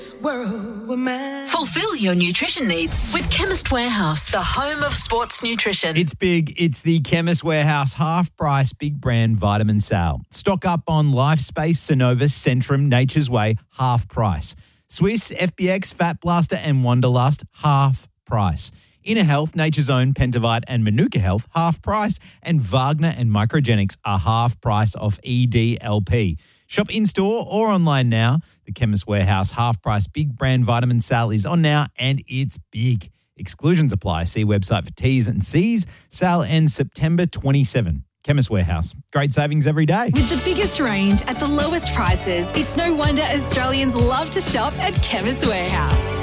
Fulfill your nutrition needs with Chemist Warehouse, the home of sports nutrition. It's big. It's the Chemist Warehouse half-price big brand vitamin sale. Stock up on LifeSpace, Synovus, Centrum, Nature's Way, half price. Swiss, FBX, Fat Blaster and Wanderlust, half price. Inner Health, Nature's Own, Pentavite and Manuka Health, half price. And Wagner and Microgenics are half price off EDLP. Shop in-store or online now. The Chemist Warehouse half-price big brand vitamin sale is on now and it's big. Exclusions apply. See website for T's and C's. Sale ends September 27. Chemist Warehouse. Great savings every day. With the biggest range at the lowest prices, it's no wonder Australians love to shop at Chemist Warehouse.